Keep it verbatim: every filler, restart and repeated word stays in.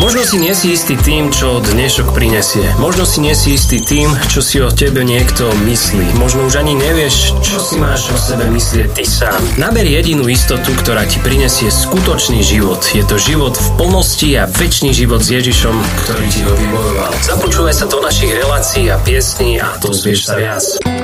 Možno si nie si istý tým, čo dnešok prinesie. Možno si nie si istý tým, čo si o tebe niekto myslí. Možno už ani nevieš, čo si máš o sebe myslieť ty sám. Naber jedinú istotu, ktorá ti prinesie skutočný život. Je to život v plnosti a večný život s Ježišom, ktorý ti ho vybojoval. Započúvaj sa do našich relácií a piesní a dozvieš sa viac.